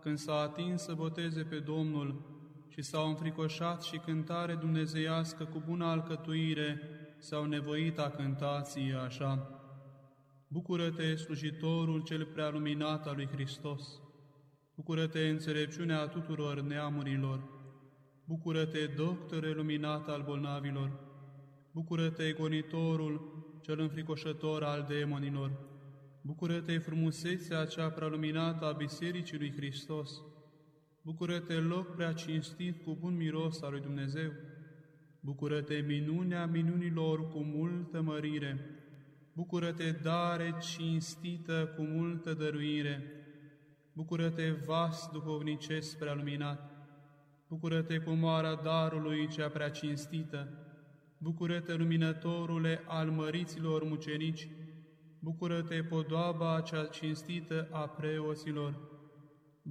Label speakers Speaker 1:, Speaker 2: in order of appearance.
Speaker 1: când s-a atins să boteze pe Domnul și s-au înfricoșat și cântare dumnezeiască cu bună alcătuire s-au nevoit a cânta ție așa. Bucură-te, slujitorul cel prea luminat al lui Hristos! Bucură-te, înțelepciunea tuturor neamurilor! Bucură-te, doctore luminat al bolnavilor! Bucură-te, gonitorul cel înfricoșător al demonilor! Bucură-te, frumusețea cea prea luminată a Bisericii lui Hristos! Bucură-te, loc prea cinstit cu bun miros al lui Dumnezeu! Bucură-te, minunea minunilor cu multă mărire! Bucură-te, dare cinstită cu multă dăruire! Bucură-te, vas duhovnicesc prea luminat! Bucură-te, comoara darului cea prea cinstită! Bucură-te, luminătorule al măriților mucenici! Bucură-te, podoaba cea cinstită a preoților!